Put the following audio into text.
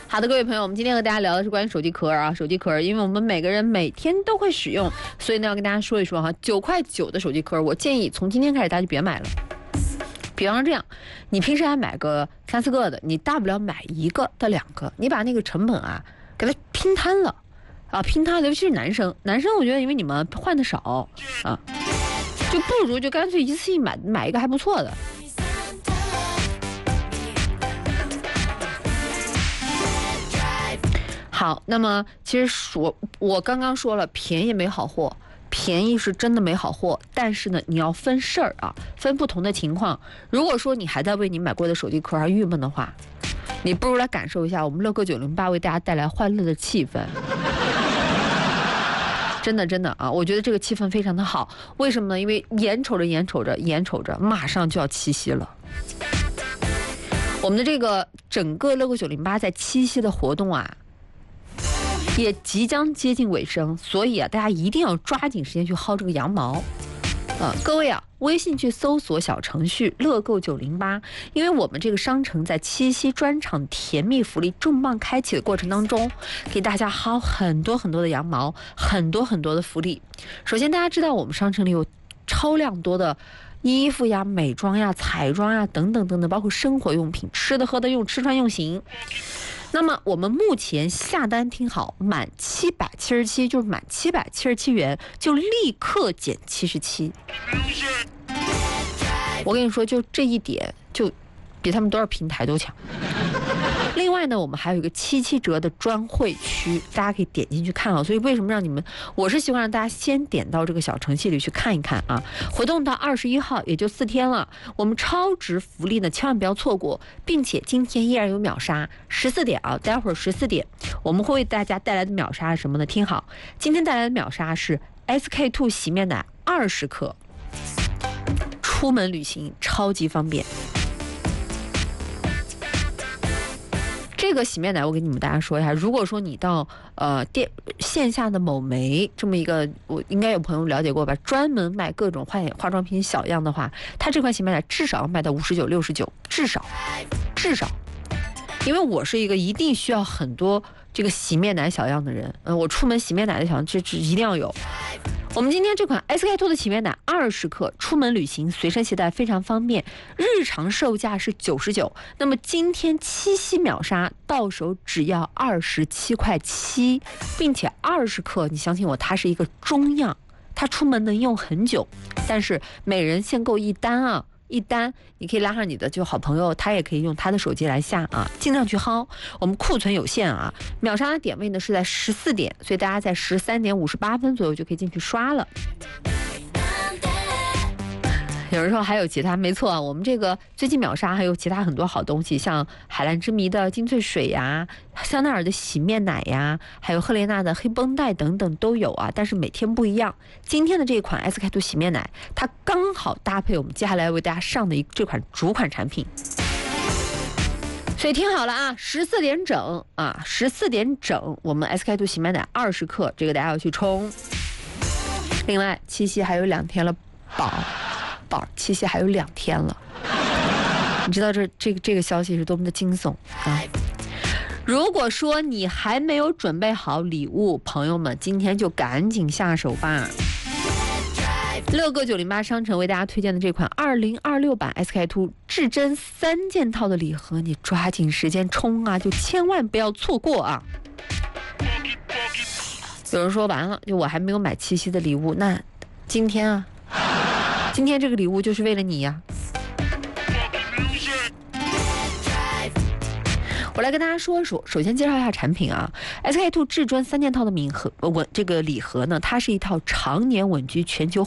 好的，各位朋友，我们今天和大家聊的是关于手机壳啊，手机壳，因为我们每个人每天都会使用，所以呢要跟大家说一说哈，9.9块的手机壳，我建议从今天开始大家就别买了。比方说这样，你平时还买个3、4个的，你大不了买1个到2个，你把那个成本啊给它拼摊了啊，拼摊了，尤其是男生，我觉得因为你们换的少啊，就不如就干脆一次性买一个还不错的。好，那么其实我刚刚说了，便宜没好货，便宜是真的没好货，但是呢，你要分事儿啊，分不同的情况。如果说你还在为你买过的手机壳而郁闷的话，你不如来感受一下我们乐客908为大家带来欢乐的气氛。真的啊，我觉得这个气氛非常的好。为什么呢？因为眼瞅着，马上就要七夕了。我们的这个整个乐客908在七夕的活动啊，也即将接近尾声，所以啊，大家一定要抓紧时间去薅这个羊毛。各位啊，微信去搜索小程序乐购908，因为我们这个商城在七夕专场甜蜜福利重磅开启的过程当中，给大家薅很多的羊毛，很多的福利。首先，大家知道我们商城里有超量多的衣服呀、美妆呀、彩妆呀等等，包括生活用品、吃的喝的用、吃穿用行。那么我们目前下单听好，满777，就是满777元就立刻减77。我跟你说，就这一点就比他们多少平台都强。另外呢，我们还有一个77折的专惠区，大家可以点进去看啊。所以为什么让你们，我是希望让大家先点到这个小程序里去看一看啊。活动到21号，也就4天了。我们超值福利呢，千万不要错过，并且今天依然有秒杀，14点啊，待会儿14点我们会为大家带来的秒杀是什么呢？听好，今天带来的秒杀是 SK2 洗面奶20克，出门旅行超级方便。这个洗面奶我给你们大家说一下，如果说你到线下的某媒这么一个，我应该有朋友了解过吧，专门卖各种化妆品小样的话，它这款洗面奶至少要卖到59、69，至少。因为我是一个一定需要很多这个洗面奶小样的人，我出门洗面奶的小样这一定要有。我们今天这款 SK2 的洗面奶20克，出门旅行随身携带非常方便，日常售价是99，那么今天七夕秒杀到手只要27.7块，并且20克，你相信我，它是一个中样，它出门能用很久，但是每人限购1单啊。1单你可以拉上你的就好朋友，他也可以用他的手机来下啊，尽量去薅，我们库存有限啊。秒杀的点位呢是在14点，所以大家在13点58分左右就可以进去刷了。有人说还有其他，没错啊，我们这个最近秒杀还有其他很多好东西，像海蓝之谜的精粹水呀，香奈儿的洗面奶呀，还有赫莲娜的黑绷带等等都有啊，但是每天不一样。今天的这款 SK2 洗面奶，它刚好搭配我们接下来为大家上的这款主款产品。所以听好了啊，14点整啊，14点整，我们 SK2 洗面奶20克，这个大家要去冲。另外，七夕还有2天了，七夕还有2天了，你知道这个消息是多么的惊悚啊！如果说你还没有准备好礼物，朋友们今天就赶紧下手吧。乐购908商城为大家推荐的这款2026版 SK2 至臻3件套的礼盒，你抓紧时间冲啊，就千万不要错过啊！有人说完了，就我还没有买七夕的礼物，那今天这个礼物就是为了你呀。我来跟大家说，首先介绍一下产品啊。SK2 至臻3件套的这个礼盒呢，它是一套常年稳居全球